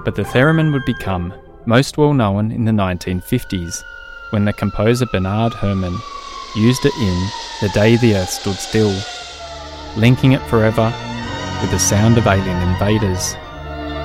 but the theremin would become most well known in the 1950s, when the composer Bernard Herrmann used it in The Day the Earth Stood Still, linking it forever with the sound of alien invaders.